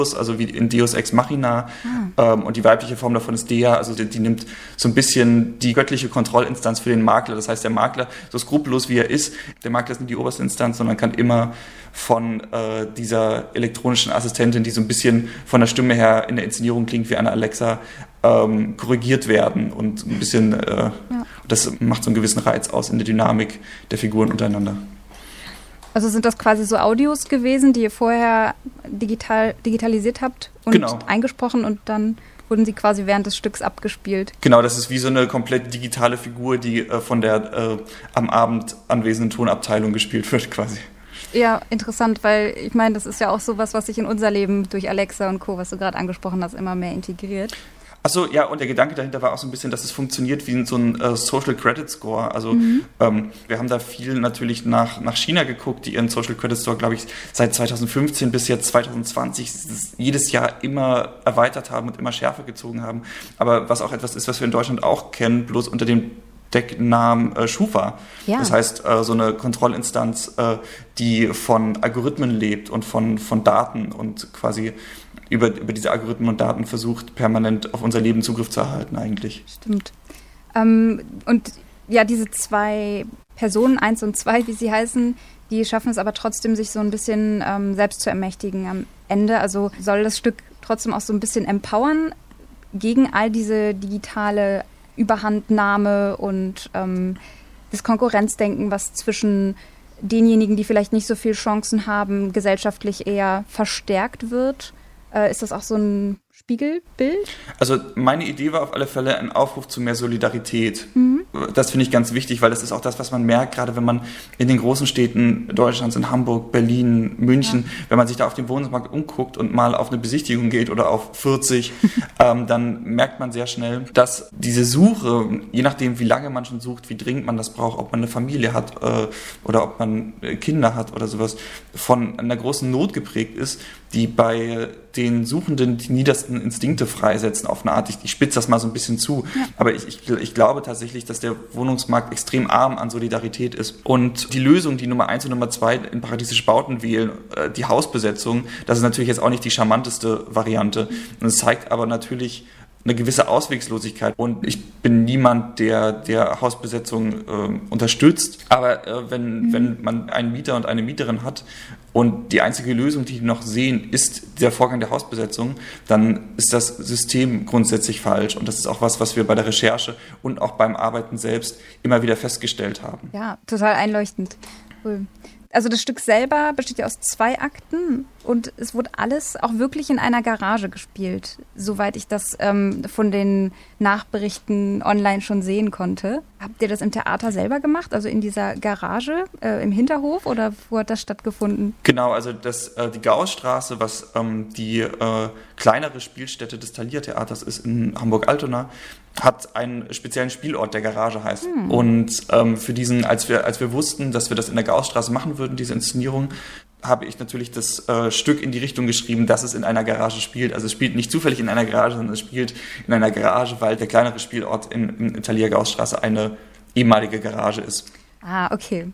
also wie in Deus Ex Machina. Und die weibliche Form davon ist Dea, also die nimmt so ein bisschen die göttliche Kontrollinstanz für den Makler. Das heißt, der Makler, so skrupellos wie er ist, der Makler ist nicht die oberste Instanz, sondern kann immer von dieser elektronischen Assistentin, die so ein bisschen von der Stimme her in der Inszenierung klingt wie eine Alexa, korrigiert werden und ein bisschen, das macht so einen gewissen Reiz aus in der Dynamik der Figuren untereinander. Also sind das quasi so Audios gewesen, die ihr vorher digitalisiert habt und eingesprochen und dann wurden sie quasi während des Stücks abgespielt? Genau, das ist wie so eine komplett digitale Figur, die von der am Abend anwesenden Tonabteilung gespielt wird quasi. Ja, interessant, weil ich meine, das ist ja auch sowas, was sich in unser Leben durch Alexa und Co., was du gerade angesprochen hast, immer mehr integriert. Achso, ja, und der Gedanke dahinter war auch so ein bisschen, dass es funktioniert wie so ein Social Credit Score. Also wir haben da viel natürlich nach China geguckt, die ihren Social Credit Score, glaube ich, seit 2015 bis jetzt 2020 jedes Jahr immer erweitert haben und immer schärfer gezogen haben. Aber was auch etwas ist, was wir in Deutschland auch kennen, bloß unter dem Decknamen Schufa. Ja. Das heißt, so eine Kontrollinstanz, die von Algorithmen lebt und von Daten und quasi über diese Algorithmen und Daten versucht, permanent auf unser Leben Zugriff zu erhalten eigentlich. Stimmt. Und ja, diese zwei Personen, 1 und 2, wie sie heißen, die schaffen es aber trotzdem, sich so ein bisschen selbst zu ermächtigen am Ende. Also soll das Stück trotzdem auch so ein bisschen empowern gegen all diese digitale Überhandnahme und das Konkurrenzdenken, was zwischen denjenigen, die vielleicht nicht so viele Chancen haben, gesellschaftlich eher verstärkt wird. Ist das auch so ein Spiegelbild? Also meine Idee war auf alle Fälle ein Aufruf zu mehr Solidarität. Das finde ich ganz wichtig, weil das ist auch das, was man merkt, gerade wenn man in den großen Städten Deutschlands, in Hamburg, Berlin, München, wenn man sich da auf dem Wohnungsmarkt umguckt und mal auf eine Besichtigung geht oder auf 40, dann merkt man sehr schnell, dass diese Suche, je nachdem wie lange man schon sucht, wie dringend man das braucht, ob man eine Familie hat oder ob man Kinder hat oder sowas, von einer großen Not geprägt ist, die bei den Suchenden die niedersten Instinkte freisetzen auf eine Art. Ich spitze das mal so ein bisschen zu, aber ich glaube tatsächlich, dass der Wohnungsmarkt extrem arm an Solidarität ist. Und die Lösung, die Nummer 1 und Nummer 2 in Paradiesische Bauten wählen, die Hausbesetzung, das ist natürlich jetzt auch nicht die charmanteste Variante. Und es zeigt aber natürlich eine gewisse Auswegslosigkeit. Und ich bin niemand, der Hausbesetzung unterstützt. Aber wenn man einen Mieter und eine Mieterin hat und die einzige Lösung, die noch sehen, ist der Vorgang der Hausbesetzung, dann ist das System grundsätzlich falsch. Und das ist auch was wir bei der Recherche und auch beim Arbeiten selbst immer wieder festgestellt haben. Ja, total einleuchtend. Cool. Also das Stück selber besteht ja aus 2 Akten und es wurde alles auch wirklich in einer Garage gespielt, soweit ich das von den Nachberichten online schon sehen konnte. Habt ihr das im Theater selber gemacht, also in dieser Garage im Hinterhof oder wo hat das stattgefunden? Genau, also die Gaußstraße, was die kleinere Spielstätte des Thalia-Theaters ist in Hamburg-Altona, hat einen speziellen Spielort, der Garage heißt. Und für diesen, als wir wussten, dass wir das in der Gaußstraße machen würden, diese Inszenierung, habe ich natürlich das Stück in die Richtung geschrieben, dass es in einer Garage spielt. Also es spielt nicht zufällig in einer Garage, sondern es spielt in einer Garage, weil der kleinere Spielort in Thalia-Gaußstraße eine ehemalige Garage ist. Ah, okay.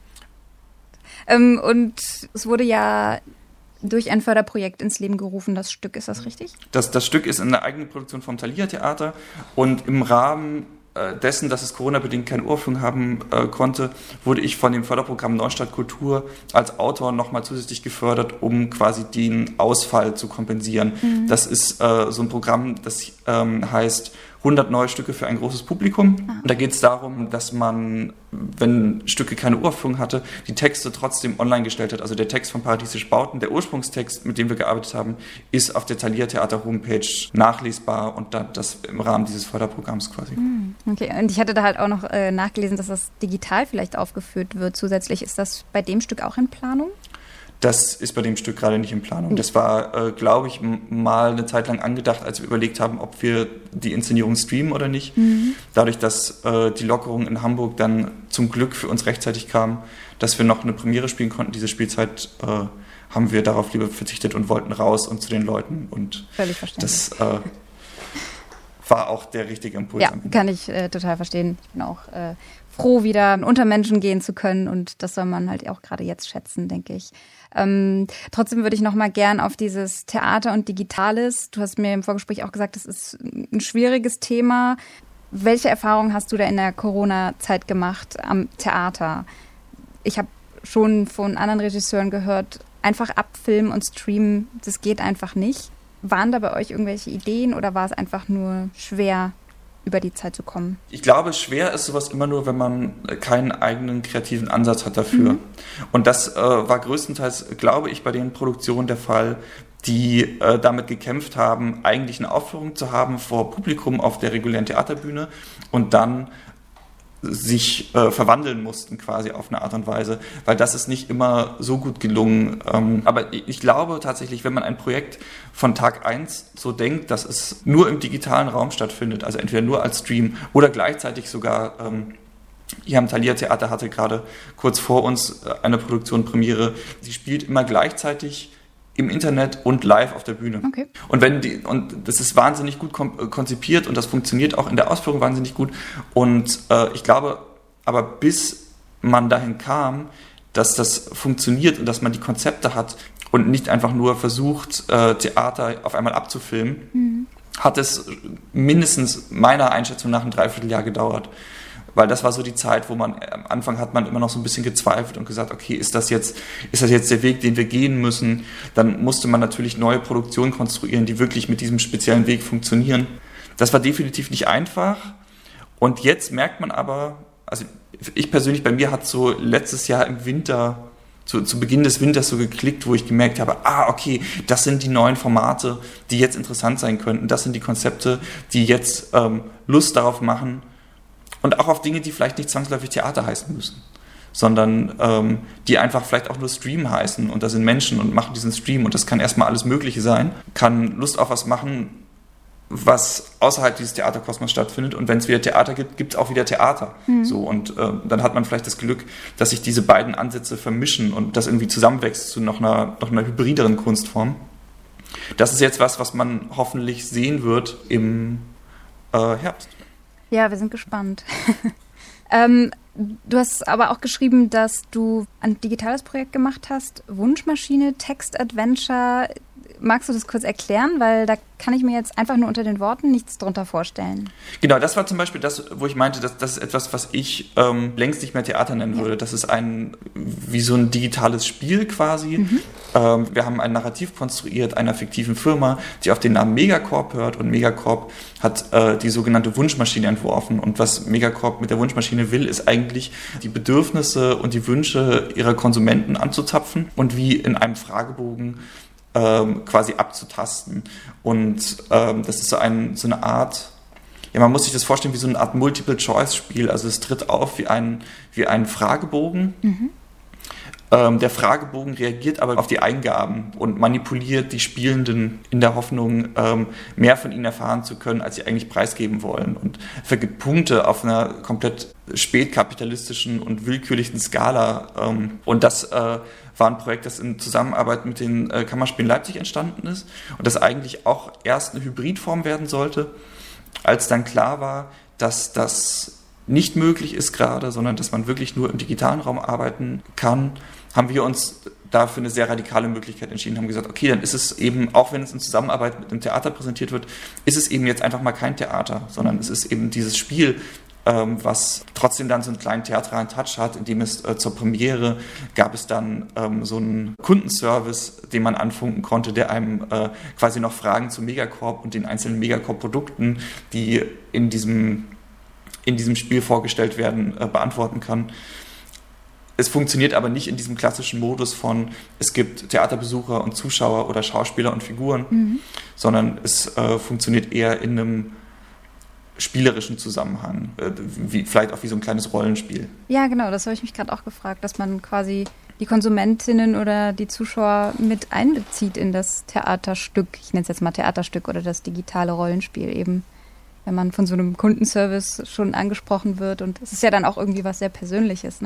Und es wurde ja durch ein Förderprojekt ins Leben gerufen, das Stück, ist das richtig? Das Stück ist eine eigene Produktion vom Thalia-Theater und im Rahmen dessen, dass es Corona-bedingt keine Uraufführung haben konnte, wurde ich von dem Förderprogramm Neustadt Kultur als Autor nochmal zusätzlich gefördert, um quasi den Ausfall zu kompensieren. Das ist so ein Programm, das heißt 100 neue Stücke für ein großes Publikum. Und da geht es darum, dass man, wenn Stücke keine Uraufführung hatte, die Texte trotzdem online gestellt hat. Also der Text von Paradiesische Bauten, der Ursprungstext, mit dem wir gearbeitet haben, ist auf der Thalia-Theater-Homepage nachlesbar und das im Rahmen dieses Förderprogramms quasi. Okay, und ich hatte da halt auch noch nachgelesen, dass das digital vielleicht aufgeführt wird. Zusätzlich ist das bei dem Stück auch in Planung? Das ist bei dem Stück gerade nicht in Planung. Das war, glaube ich, mal eine Zeit lang angedacht, als wir überlegt haben, ob wir die Inszenierung streamen oder nicht. Dadurch, dass die Lockerung in Hamburg dann zum Glück für uns rechtzeitig kam, dass wir noch eine Premiere spielen konnten, diese Spielzeit, haben wir darauf lieber verzichtet und wollten raus und zu den Leuten. Und völlig verständlich. Das war auch der richtige Impuls. Ja, kann ich total verstehen. Ich bin auch froh, wieder unter Menschen gehen zu können. Und das soll man halt auch gerade jetzt schätzen, denke ich. Trotzdem würde ich noch mal gern auf dieses Theater und Digitales. Du hast mir im Vorgespräch auch gesagt, das ist ein schwieriges Thema. Welche Erfahrungen hast du da in der Corona-Zeit gemacht am Theater? Ich habe schon von anderen Regisseuren gehört, einfach abfilmen und streamen, das geht einfach nicht. Waren da bei euch irgendwelche Ideen oder war es einfach nur schwer, über die Zeit zu kommen? Ich glaube, schwer ist sowas immer nur, wenn man keinen eigenen kreativen Ansatz hat dafür. Und das war größtenteils, glaube ich, bei den Produktionen der Fall, die damit gekämpft haben, eigentlich eine Aufführung zu haben vor Publikum auf der regulären Theaterbühne und dann sich verwandeln mussten quasi auf eine Art und Weise, weil das ist nicht immer so gut gelungen. Aber ich glaube tatsächlich, wenn man ein Projekt von Tag 1 so denkt, dass es nur im digitalen Raum stattfindet, also entweder nur als Stream oder gleichzeitig sogar, hier am Thalia Theater hatte gerade kurz vor uns eine Produktion Premiere, sie spielt immer gleichzeitig im Internet und live auf der Bühne. Okay. Und das ist wahnsinnig gut konzipiert und das funktioniert auch in der Ausführung wahnsinnig gut. Und ich glaube, aber bis man dahin kam, dass das funktioniert und dass man die Konzepte hat und nicht einfach nur versucht, Theater auf einmal abzufilmen, hat es mindestens meiner Einschätzung nach ein Dreivierteljahr gedauert. Weil das war so die Zeit, wo man am Anfang hat man immer noch so ein bisschen gezweifelt und gesagt, okay, ist das jetzt der Weg, den wir gehen müssen? Dann musste man natürlich neue Produktionen konstruieren, die wirklich mit diesem speziellen Weg funktionieren. Das war definitiv nicht einfach. Und jetzt merkt man aber, also ich persönlich, bei mir hat so letztes Jahr im Winter, zu Beginn des Winters so geklickt, wo ich gemerkt habe, okay, das sind die neuen Formate, die jetzt interessant sein könnten. Das sind die Konzepte, die jetzt Lust darauf machen, und auch auf Dinge, die vielleicht nicht zwangsläufig Theater heißen müssen, sondern die einfach vielleicht auch nur Stream heißen und da sind Menschen und machen diesen Stream und das kann erstmal alles Mögliche sein, kann Lust auf was machen, was außerhalb dieses Theaterkosmos stattfindet und wenn es wieder Theater gibt, gibt es auch wieder Theater. So, und dann hat man vielleicht das Glück, dass sich diese beiden Ansätze vermischen und das irgendwie zusammenwächst zu noch einer hybrideren Kunstform. Das ist jetzt was man hoffentlich sehen wird im Herbst. Ja, wir sind gespannt. Du hast aber auch geschrieben, dass du ein digitales Projekt gemacht hast, Wunschmaschine, Text-Adventure. Magst du das kurz erklären? Weil da kann ich mir jetzt einfach nur unter den Worten nichts drunter vorstellen. Genau, das war zum Beispiel das, wo ich meinte, das ist etwas, was ich längst nicht mehr Theater nennen würde. Das ist wie so ein digitales Spiel quasi. Wir haben ein Narrativ konstruiert einer fiktiven Firma, die auf den Namen Megacorp hört und Megacorp hat die sogenannte Wunschmaschine entworfen. Und was Megacorp mit der Wunschmaschine will, ist eigentlich die Bedürfnisse und die Wünsche ihrer Konsumenten anzuzapfen und wie in einem Fragebogen quasi abzutasten. Und das ist so eine Art, ja, man muss sich das vorstellen wie so eine Art Multiple-Choice-Spiel. Also es tritt auf wie ein Fragebogen. Der Fragebogen reagiert aber auf die Eingaben und manipuliert die Spielenden in der Hoffnung, mehr von ihnen erfahren zu können, als sie eigentlich preisgeben wollen. Und vergibt Punkte auf einer komplett spätkapitalistischen und willkürlichen Skala. Und das war ein Projekt, das in Zusammenarbeit mit den Kammerspielen Leipzig entstanden ist und das eigentlich auch erst eine Hybridform werden sollte, als dann klar war, dass das nicht möglich ist gerade, sondern dass man wirklich nur im digitalen Raum arbeiten kann, haben wir uns dafür eine sehr radikale Möglichkeit entschieden, haben gesagt, okay, dann ist es eben, auch wenn es in Zusammenarbeit mit einem Theater präsentiert wird, ist es eben jetzt einfach mal kein Theater, sondern es ist eben dieses Spiel, was trotzdem dann so einen kleinen theatralen Touch hat, indem es zur Premiere gab es dann so einen Kundenservice, den man anfunken konnte, der einem quasi noch Fragen zu Megacorp und den einzelnen Megacorp-Produkten, die in diesem Spiel vorgestellt werden, beantworten kann. Es funktioniert aber nicht in diesem klassischen Modus von, es gibt Theaterbesucher und Zuschauer oder Schauspieler und Figuren, sondern es funktioniert eher in einem spielerischen Zusammenhang, vielleicht auch wie so ein kleines Rollenspiel. Ja, genau, das habe ich mich gerade auch gefragt, dass man quasi die Konsumentinnen oder die Zuschauer mit einbezieht in das Theaterstück. Ich nenne es jetzt mal Theaterstück oder das digitale Rollenspiel eben, wenn man von so einem Kundenservice schon angesprochen wird und es ist ja dann auch irgendwie was sehr Persönliches, ne?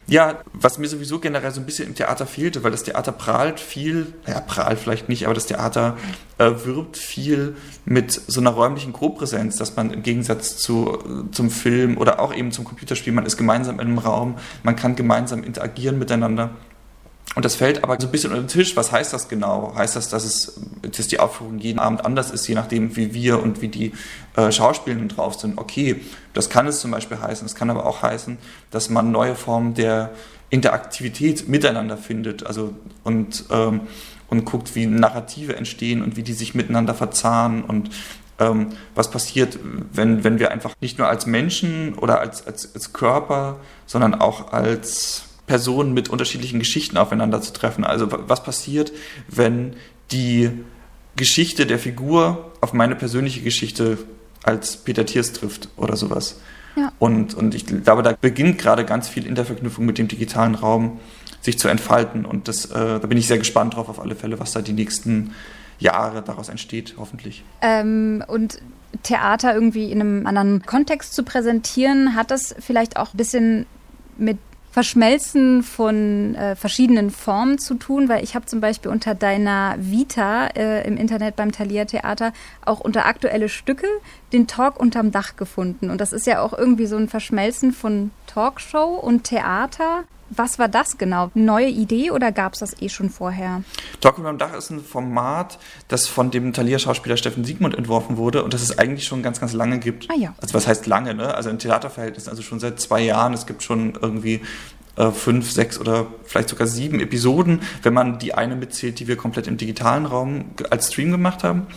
Ja, was mir sowieso generell so ein bisschen im Theater fehlte, weil das Theater prahlt viel, prahlt vielleicht nicht, aber das Theater wirbt viel mit so einer räumlichen Kopräsenz, dass man im Gegensatz zum Film oder auch eben zum Computerspiel, man ist gemeinsam in einem Raum, man kann gemeinsam interagieren miteinander. Und das fällt aber so ein bisschen unter den Tisch. Was heißt das genau? Heißt das, dass die Aufführung jeden Abend anders ist, je nachdem, wie wir und wie die Schauspielenden drauf sind? Okay, das kann es zum Beispiel heißen. Es kann aber auch heißen, dass man neue Formen der Interaktivität miteinander findet. Also und guckt, wie Narrative entstehen und wie die sich miteinander verzahnen und was passiert, wenn wir einfach nicht nur als Menschen oder als Körper, sondern auch als Personen mit unterschiedlichen Geschichten aufeinander zu treffen. Also was passiert, wenn die Geschichte der Figur auf meine persönliche Geschichte als Peter Thiers trifft oder sowas. Ja. Und ich glaube, da beginnt gerade ganz viel in der Verknüpfung mit dem digitalen Raum sich zu entfalten. Und da bin ich sehr gespannt drauf auf alle Fälle, was da die nächsten Jahre daraus entsteht, hoffentlich. Und Theater irgendwie in einem anderen Kontext zu präsentieren, hat das vielleicht auch ein bisschen mit Verschmelzen von verschiedenen Formen zu tun, weil ich habe zum Beispiel unter deiner Vita im Internet beim Thalia Theater auch unter aktuelle Stücke den Talk unterm Dach gefunden. Und das ist ja auch irgendwie so ein Verschmelzen von Talkshow und Theater. Was war das genau? Eine neue Idee oder gab es das schon vorher? Talk unterm Dach ist ein Format, das von dem Thalia-Schauspieler Steffen Siegmund entworfen wurde und das es eigentlich schon ganz, ganz lange gibt. Ah ja. Also was heißt lange, ne? Also in Theaterverhältnissen, also schon seit 2 Jahren. Es gibt schon irgendwie 5, 6 oder vielleicht sogar 7 Episoden, wenn man die eine mitzählt, die wir komplett im digitalen Raum als Stream gemacht haben.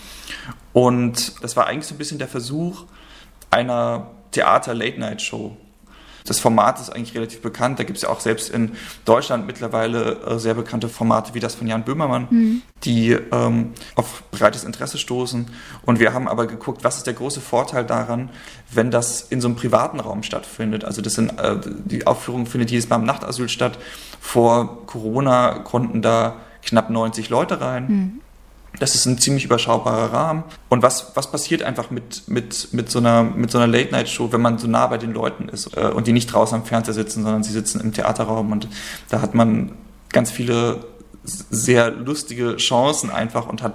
Und das war eigentlich so ein bisschen der Versuch einer Theater-Late-Night-Show. Das Format ist eigentlich relativ bekannt. Da gibt es ja auch selbst in Deutschland mittlerweile sehr bekannte Formate wie das von Jan Böhmermann, die auf breites Interesse stoßen. Und wir haben aber geguckt, was ist der große Vorteil daran, wenn das in so einem privaten Raum stattfindet. Also die Aufführung findet jedes Mal im Nachtasyl statt. Vor Corona konnten da knapp 90 Leute rein. Das ist ein ziemlich überschaubarer Rahmen. Und was passiert einfach mit so einer Late-Night-Show, wenn man so nah bei den Leuten ist und die nicht draußen am Fernseher sitzen, sondern sie sitzen im Theaterraum und da hat man ganz viele sehr lustige Chancen einfach und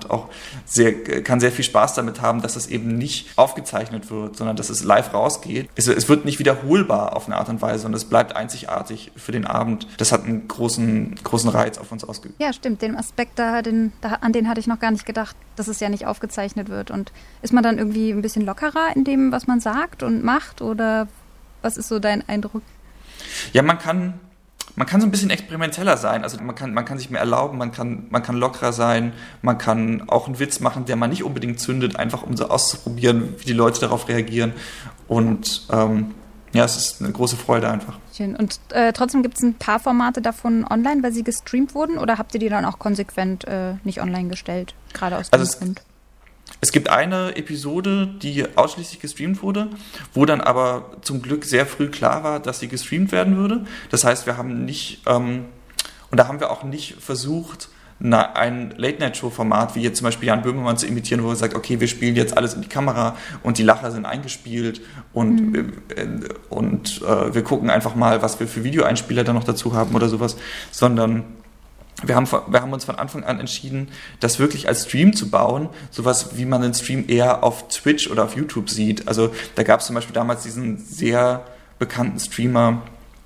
kann sehr viel Spaß damit haben, dass es eben nicht aufgezeichnet wird, sondern dass es live rausgeht. Es wird nicht wiederholbar auf eine Art und Weise und es bleibt einzigartig für den Abend. Das hat einen großen Reiz auf uns ausgeübt. Ja, stimmt. Den Aspekt an den hatte ich noch gar nicht gedacht, dass es ja nicht aufgezeichnet wird. Und ist man dann irgendwie ein bisschen lockerer in dem, was man sagt und macht? Oder was ist so dein Eindruck? Ja, man kann so ein bisschen experimenteller sein, also man kann sich mehr erlauben, man kann lockerer sein, man kann auch einen Witz machen, der man nicht unbedingt zündet, einfach um so auszuprobieren, wie die Leute darauf reagieren und es ist eine große Freude einfach. Schön. Und trotzdem gibt es ein paar Formate davon online, weil sie gestreamt wurden oder habt ihr die dann auch konsequent nicht online gestellt, gerade aus dem Grund? Es gibt eine Episode, die ausschließlich gestreamt wurde, wo dann aber zum Glück sehr früh klar war, dass sie gestreamt werden würde. Das heißt, wir haben nicht, und da haben wir auch nicht versucht, ein Late-Night-Show-Format, wie jetzt zum Beispiel Jan Böhmermann zu imitieren, wo er sagt, okay, wir spielen jetzt alles in die Kamera und die Lacher sind eingespielt und wir gucken einfach mal, was wir für Videoeinspieler da noch dazu haben oder sowas, sondern wir haben uns von Anfang an entschieden, das wirklich als Stream zu bauen, sowas wie man den Stream eher auf Twitch oder auf YouTube sieht. Also da gab es zum Beispiel damals diesen sehr bekannten Streamer,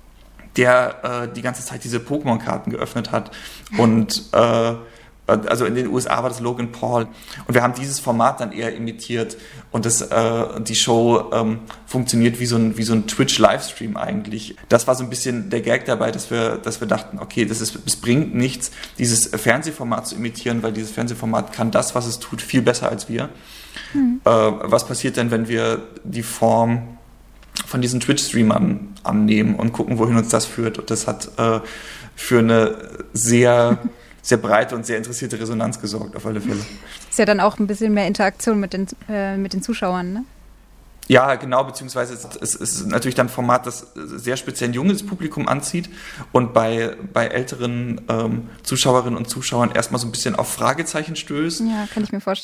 der die ganze Zeit diese Pokémon-Karten geöffnet hat und also in den USA war das Logan Paul. Und wir haben dieses Format dann eher imitiert und die Show funktioniert wie so ein Twitch-Livestream eigentlich. Das war so ein bisschen der Gag dabei, dass wir dachten, okay, es bringt nichts, dieses Fernsehformat zu imitieren, weil dieses Fernsehformat kann das, was es tut, viel besser als wir. Was passiert denn, wenn wir die Form von diesen Twitch-Streamern annehmen und gucken, wohin uns das führt? Und das hat für eine sehr breite und sehr interessierte Resonanz gesorgt, auf alle Fälle. Ist ja dann auch ein bisschen mehr Interaktion mit den Zuschauern, ne? Ja, genau, beziehungsweise es ist natürlich dann ein Format, das sehr speziell ein junges Publikum anzieht und bei älteren Zuschauerinnen und Zuschauern erstmal so ein bisschen auf Fragezeichen stößt. Ja, kann ich mir vorstellen.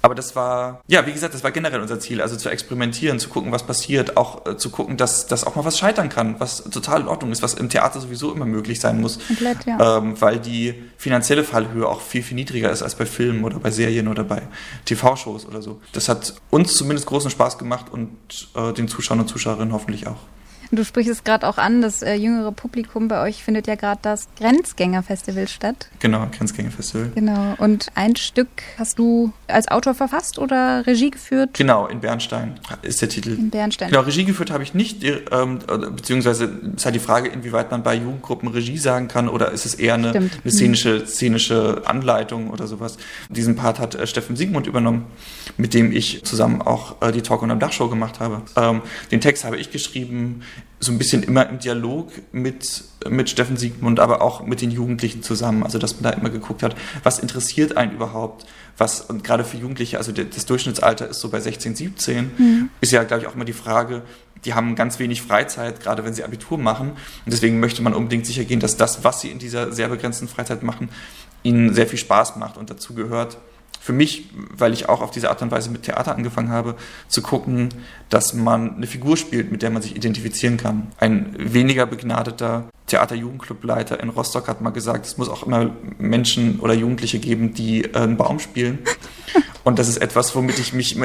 Aber das war, ja, wie gesagt, das war generell unser Ziel, also zu experimentieren, zu gucken, was passiert, auch zu gucken, dass auch mal was scheitern kann, was total in Ordnung ist, was im Theater sowieso immer möglich sein muss. Komplett, ja. Weil die finanzielle Fallhöhe auch viel, viel niedriger ist als bei Filmen oder bei Serien oder bei TV-Shows oder so. Das hat uns zumindest großen Spaß gemacht und den Zuschauern und Zuschauerinnen hoffentlich auch. Du sprichst es gerade auch an, das jüngere Publikum, bei euch findet ja gerade das Grenzgänger-Festival statt. Genau, Grenzgänger-Festival. Genau, und ein Stück hast du als Autor verfasst oder Regie geführt? Genau, in Bernstein ist der Titel. In Bernstein. Genau, Regie geführt habe ich nicht, beziehungsweise ist halt die Frage, inwieweit man bei Jugendgruppen Regie sagen kann oder ist es eher eine szenische Anleitung oder sowas. Diesen Part hat Steffen Siegmund übernommen, mit dem ich zusammen auch die Talk unterm Dach-Show gemacht habe. Den Text habe ich geschrieben, so ein bisschen immer im Dialog mit Steffen Siegmund, aber auch mit den Jugendlichen zusammen. Also, dass man da immer geguckt hat, was interessiert einen überhaupt? Und gerade für Jugendliche, also das Durchschnittsalter ist so bei 16, 17, ist ja, glaube ich, auch immer die Frage, die haben ganz wenig Freizeit, gerade wenn sie Abitur machen. Und deswegen möchte man unbedingt sicher gehen, dass das, was sie in dieser sehr begrenzten Freizeit machen, ihnen sehr viel Spaß macht. Und dazu gehört für mich, weil ich auch auf diese Art und Weise mit Theater angefangen habe, zu gucken, dass man eine Figur spielt, mit der man sich identifizieren kann. Ein weniger begnadeter Theater-Jugendclubleiter in Rostock hat mal gesagt, es muss auch immer Menschen oder Jugendliche geben, die einen Baum spielen. Und das ist etwas, womit ich mich,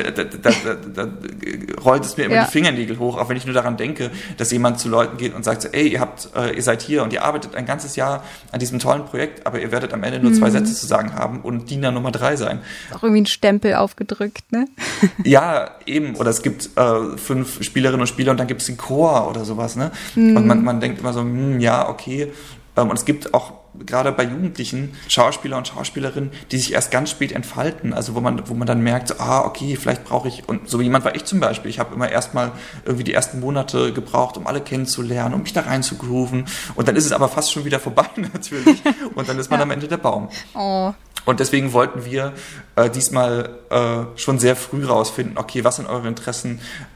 da rollt es mir immer die Fingernägel hoch, auch wenn ich nur daran denke, dass jemand zu Leuten geht und sagt so, ey, ihr seid hier und ihr arbeitet ein ganzes Jahr an diesem tollen Projekt, aber ihr werdet am Ende nur 2 Sätze zu sagen haben und Diener Nummer 3 sein. Auch irgendwie ein Stempel aufgedrückt, ne? Ja, eben. Oder es gibt 5 Spielerinnen und Spieler und dann gibt es den Chor oder sowas, ne? Und man denkt immer so, ja, okay. Und es gibt auch gerade bei Jugendlichen Schauspieler und Schauspielerinnen, die sich erst ganz spät entfalten, also wo man dann merkt, so, okay, vielleicht brauche ich, und so jemand war ich zum Beispiel, ich habe immer erstmal irgendwie die ersten Monate gebraucht, um alle kennenzulernen, um mich da rein zu grooven, und dann ist es aber fast schon wieder vorbei natürlich, und dann ist man am Ende der Baum. Oh. Und deswegen wollten wir diesmal schon sehr früh rausfinden, okay, was sind eure Interessen,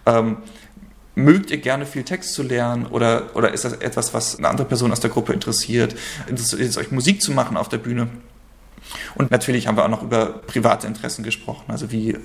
mögt ihr gerne viel Text zu lernen oder ist das etwas, was eine andere Person aus der Gruppe interessiert? Interessiert es euch, Musik zu machen auf der Bühne? Und natürlich haben wir auch noch über private Interessen gesprochen, also wie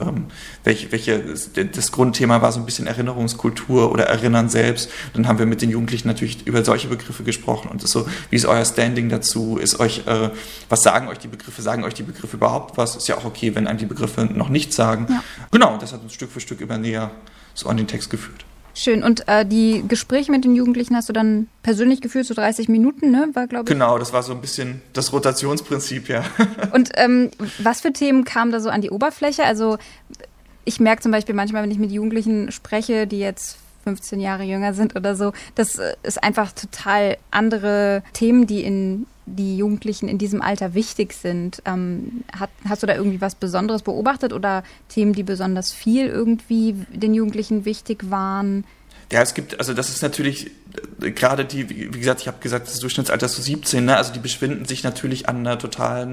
das Grundthema war so ein bisschen Erinnerungskultur oder Erinnern selbst. Dann haben wir mit den Jugendlichen natürlich über solche Begriffe gesprochen und das so, wie ist euer Standing dazu? Was sagen euch die Begriffe überhaupt was? Ist ja auch okay, wenn einem die Begriffe noch nichts sagen. Ja. Genau, das hat uns Stück für Stück immer näher so an den Text geführt. Schön. Und die Gespräche mit den Jugendlichen hast du dann persönlich geführt, so 30 Minuten, ne? War, glaube ich. Genau, das war so ein bisschen das Rotationsprinzip, ja. Und was für Themen kamen da so an die Oberfläche? Also ich merke zum Beispiel manchmal, wenn ich mit Jugendlichen spreche, die jetzt 15 Jahre jünger sind oder so, das ist einfach total andere Themen, die Jugendlichen in diesem Alter wichtig sind. Hast du da irgendwie was Besonderes beobachtet oder Themen, die besonders viel irgendwie den Jugendlichen wichtig waren? Ja, das ist natürlich gerade wie gesagt, ich habe gesagt, das Durchschnittsalter ist so 17, ne? Also die befinden sich natürlich in einer totalen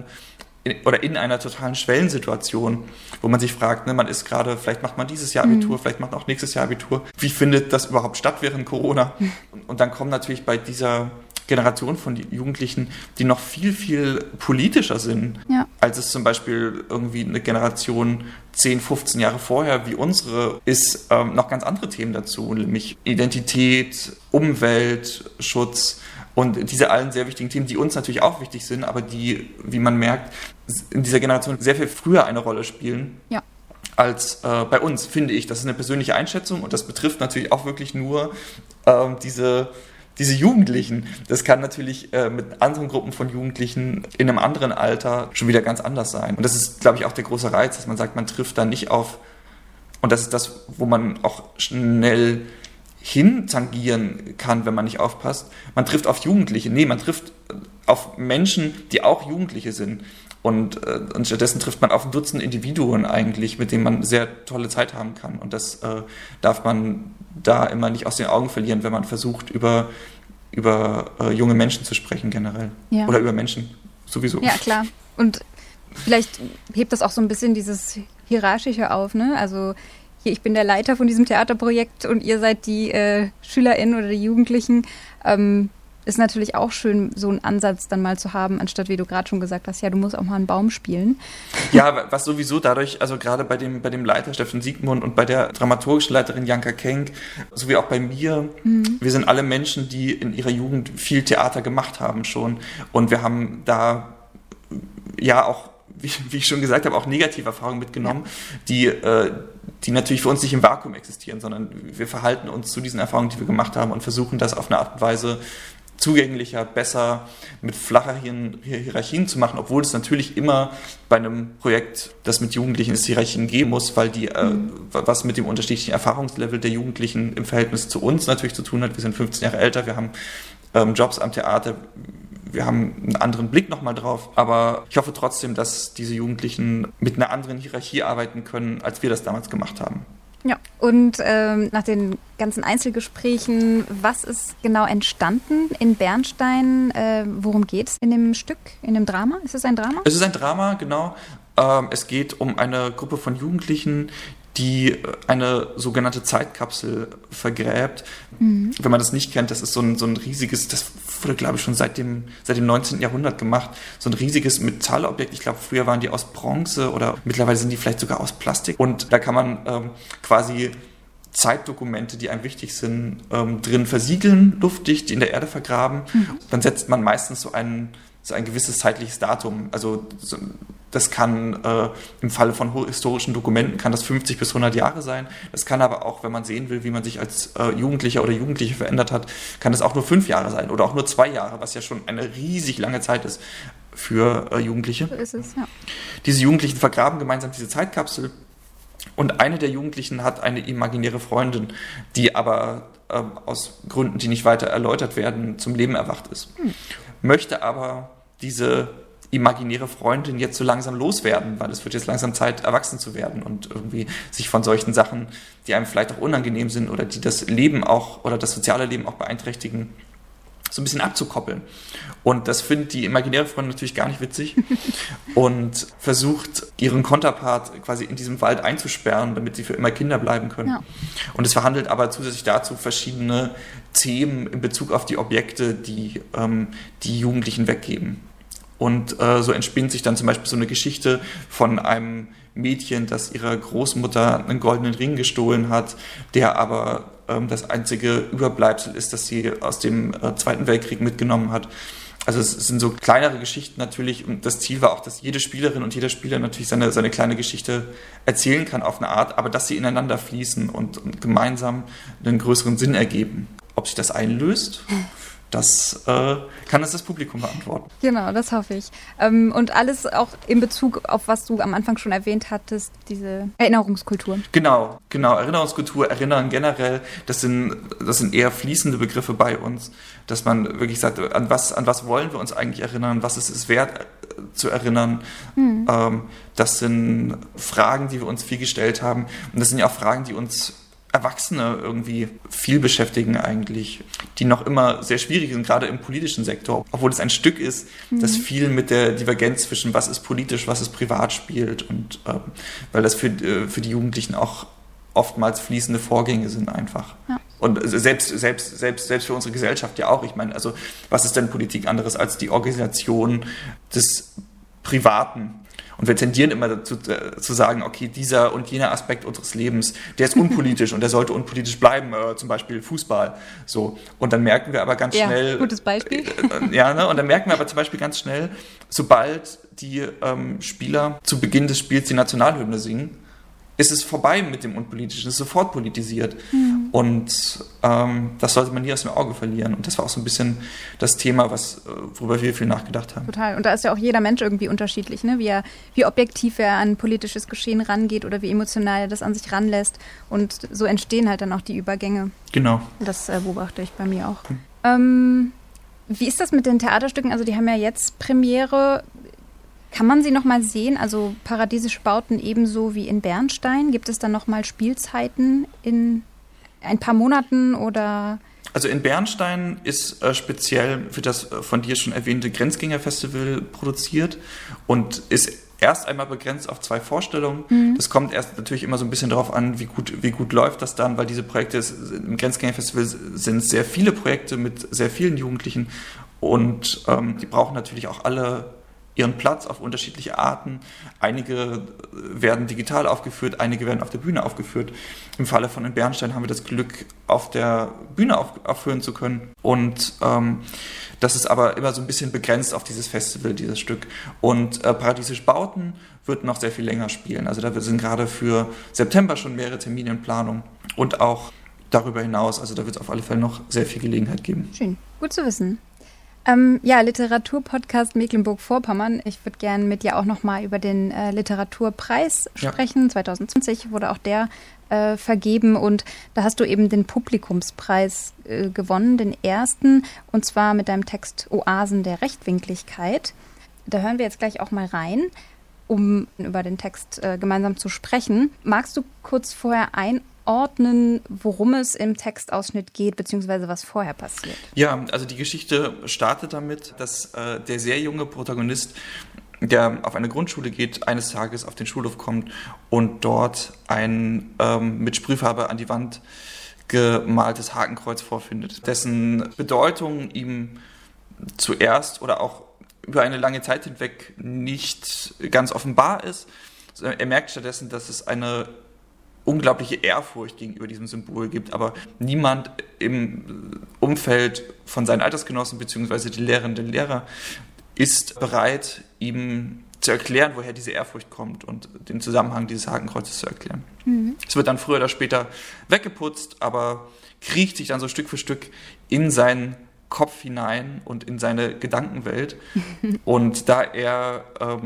Schwellensituation, wo man sich fragt, ne, man ist gerade, vielleicht macht man dieses Jahr Abitur, vielleicht macht man auch nächstes Jahr Abitur. Wie findet das überhaupt statt während Corona? Und dann kommen natürlich bei dieser Generation von Jugendlichen, die noch viel, viel politischer sind, als es zum Beispiel irgendwie eine Generation 10, 15 Jahre vorher wie unsere ist, noch ganz andere Themen dazu, nämlich Identität, Umweltschutz und diese allen sehr wichtigen Themen, die uns natürlich auch wichtig sind, aber die, wie man merkt, in dieser Generation sehr viel früher eine Rolle spielen. Ja. Als bei uns, finde ich. Das ist eine persönliche Einschätzung und das betrifft natürlich auch wirklich nur diese Jugendlichen. Das kann natürlich mit anderen Gruppen von Jugendlichen in einem anderen Alter schon wieder ganz anders sein. Und das ist, glaube ich, auch der große Reiz, dass man sagt, man trifft da nicht auf, und das ist das, wo man auch schnell hintangieren kann, wenn man nicht aufpasst. Man trifft auf Jugendliche. Nee, man trifft auf Menschen, die auch Jugendliche sind. Und stattdessen trifft man auf ein Dutzend Individuen eigentlich, mit denen man sehr tolle Zeit haben kann. Und das darf man da immer nicht aus den Augen verlieren, wenn man versucht, über junge Menschen zu sprechen generell. Ja. Oder über Menschen sowieso. Ja, klar. Und vielleicht hebt das auch so ein bisschen dieses Hierarchische auf, ne? Also hier, ich bin der Leiter von diesem Theaterprojekt und ihr seid die SchülerInnen oder die Jugendlichen. ist natürlich auch schön, so einen Ansatz dann mal zu haben, anstatt, wie du gerade schon gesagt hast, ja, du musst auch mal einen Baum spielen. Ja, was sowieso dadurch, also gerade bei dem Leiter Steffen Siegmund und bei der dramaturgischen Leiterin Janka Kenk, sowie auch bei mir, wir sind alle Menschen, die in ihrer Jugend viel Theater gemacht haben schon. Und wir haben da ja auch, wie ich schon gesagt habe, auch negative Erfahrungen mitgenommen, die natürlich für uns nicht im Vakuum existieren, sondern wir verhalten uns zu diesen Erfahrungen, die wir gemacht haben und versuchen das auf eine Art und Weise zugänglicher, besser, mit flacheren Hierarchien zu machen, obwohl es natürlich immer bei einem Projekt, das mit Jugendlichen ist, Hierarchien geben muss, weil die was mit dem unterschiedlichen Erfahrungslevel der Jugendlichen im Verhältnis zu uns natürlich zu tun hat. Wir sind 15 Jahre älter, wir haben Jobs am Theater, wir haben einen anderen Blick nochmal drauf, aber ich hoffe trotzdem, dass diese Jugendlichen mit einer anderen Hierarchie arbeiten können, als wir das damals gemacht haben. Ja, und nach den ganzen Einzelgesprächen, was ist genau entstanden in Bernstein? Worum geht es in dem Stück, in dem Drama? Ist es ein Drama? Es ist ein Drama, genau. Es geht um eine Gruppe von Jugendlichen, die eine sogenannte Zeitkapsel vergräbt. Wenn man das nicht kennt, das ist so ein riesiges, das wurde, glaube ich, schon seit dem 19. Jahrhundert gemacht, so ein riesiges Metallobjekt. Ich glaube, früher waren die aus Bronze oder mittlerweile sind die vielleicht sogar aus Plastik. Und da kann man quasi Zeitdokumente, die einem wichtig sind, drin versiegeln, luftdicht, die in der Erde vergraben. Dann setzt man meistens so ein gewisses zeitliches Datum. Also das kann im Falle von historischen Dokumenten kann das 50 bis 100 Jahre sein. Das kann aber auch, wenn man sehen will, wie man sich als Jugendlicher oder Jugendliche verändert hat, kann das auch nur 5 Jahre sein oder auch nur 2 Jahre, was ja schon eine riesig lange Zeit ist für Jugendliche. So ist es, ja. Diese Jugendlichen vergraben gemeinsam diese Zeitkapsel und eine der Jugendlichen hat eine imaginäre Freundin, die aber aus Gründen, die nicht weiter erläutert werden, zum Leben erwacht ist. Möchte aber diese imaginäre Freundin jetzt so langsam loswerden, weil es wird jetzt langsam Zeit, erwachsen zu werden und irgendwie sich von solchen Sachen, die einem vielleicht auch unangenehm sind oder die das Leben auch oder das soziale Leben auch beeinträchtigen, so ein bisschen abzukoppeln. Und das findet die imaginäre Freundin natürlich gar nicht witzig und versucht, ihren Konterpart quasi in diesem Wald einzusperren, damit sie für immer Kinder bleiben können. Ja. Und es verhandelt aber zusätzlich dazu verschiedene Themen in Bezug auf die Objekte, die die Jugendlichen weggeben. Und so entspinnt sich dann zum Beispiel so eine Geschichte von einem Mädchen, das ihrer Großmutter einen goldenen Ring gestohlen hat, der aber das einzige Überbleibsel ist, das sie aus dem Zweiten Weltkrieg mitgenommen hat. Also es sind so kleinere Geschichten natürlich und das Ziel war auch, dass jede Spielerin und jeder Spieler natürlich seine kleine Geschichte erzählen kann auf eine Art, aber dass sie ineinander fließen und gemeinsam einen größeren Sinn ergeben. Ob sich das einlöst? Das kann uns das Publikum beantworten. Genau, das hoffe ich. Und alles auch in Bezug auf, was du am Anfang schon erwähnt hattest, diese Erinnerungskultur. Genau. Erinnerungskultur, Erinnern generell, das sind eher fließende Begriffe bei uns, dass man wirklich sagt, an was wollen wir uns eigentlich erinnern, was ist es wert zu erinnern. Das sind Fragen, die wir uns viel gestellt haben. Und das sind ja auch Fragen, die uns Erwachsene irgendwie viel beschäftigen eigentlich, die noch immer sehr schwierig sind, gerade im politischen Sektor, obwohl es ein Stück ist, das viel mit der Divergenz zwischen was ist politisch, was ist privat spielt und weil das für die Jugendlichen auch oftmals fließende Vorgänge sind einfach. Ja. Und selbst für unsere Gesellschaft ja auch. Ich meine, also was ist denn Politik anderes als die Organisation des Privaten? Und wir tendieren immer dazu zu sagen, okay, dieser und jener Aspekt unseres Lebens, der ist unpolitisch und der sollte unpolitisch bleiben, zum Beispiel Fußball. So. Und dann merken wir aber ganz schnell... Gutes Beispiel. Und dann merken wir aber zum Beispiel ganz schnell, sobald die Spieler zu Beginn des Spiels die Nationalhymne singen, ist es vorbei mit dem Unpolitischen, es ist sofort politisiert. Und das sollte man nie aus dem Auge verlieren. Und das war auch so ein bisschen das Thema, worüber wir viel nachgedacht haben. Total. Und da ist ja auch jeder Mensch irgendwie unterschiedlich, ne? Wie objektiv er an politisches Geschehen rangeht oder wie emotional er das an sich ranlässt. Und so entstehen halt dann auch die Übergänge. Genau. Das beobachte ich bei mir auch. Wie ist das mit den Theaterstücken? Also die haben ja jetzt Premiere. Kann man sie nochmal sehen? Also paradiesische Bauten ebenso wie in Bernstein? Gibt es dann nochmal Spielzeiten in ein paar Monaten oder? Also in Bernstein ist speziell für das von dir schon erwähnte Grenzgängerfestival produziert und ist erst einmal begrenzt auf 2 Vorstellungen. Das kommt erst natürlich immer so ein bisschen darauf an, wie gut läuft das dann, weil diese Projekte im Grenzgängerfestival sind sehr viele Projekte mit sehr vielen Jugendlichen und die brauchen natürlich auch alle ihren Platz auf unterschiedliche Arten. Einige werden digital aufgeführt, einige werden auf der Bühne aufgeführt. Im Falle von in Bernstein haben wir das Glück, auf der Bühne aufführen zu können. Und das ist aber immer so ein bisschen begrenzt auf dieses Festival, dieses Stück. Und Paradiesisch Bauten wird noch sehr viel länger spielen. Also da sind gerade für September schon mehrere Termine in Planung und auch darüber hinaus. Also da wird es auf alle Fälle noch sehr viel Gelegenheit geben. Schön, gut zu wissen. Literaturpodcast Mecklenburg-Vorpommern. Ich würde gerne mit dir auch nochmal über den Literaturpreis sprechen. Ja. 2020 wurde auch der vergeben und da hast du eben den Publikumspreis gewonnen, den ersten, und zwar mit deinem Text Oasen der Rechtwinkligkeit. Da hören wir jetzt gleich auch mal rein, um über den Text gemeinsam zu sprechen. Magst du kurz vorher einordnen, worum es im Textausschnitt geht, beziehungsweise was vorher passiert? Ja, also die Geschichte startet damit, dass der sehr junge Protagonist, der auf eine Grundschule geht, eines Tages auf den Schulhof kommt und dort ein mit Sprühfarbe an die Wand gemaltes Hakenkreuz vorfindet, dessen Bedeutung ihm zuerst oder auch über eine lange Zeit hinweg nicht ganz offenbar ist. Er merkt stattdessen, dass es eine unglaubliche Ehrfurcht gegenüber diesem Symbol gibt, aber niemand im Umfeld von seinen Altersgenossen bzw. die Lehrerinnen und Lehrer ist bereit, ihm zu erklären, woher diese Ehrfurcht kommt und den Zusammenhang dieses Hakenkreuzes zu erklären. Es wird dann früher oder später weggeputzt, aber kriecht sich dann so Stück für Stück in seinen Kopf hinein und in seine Gedankenwelt. Und da er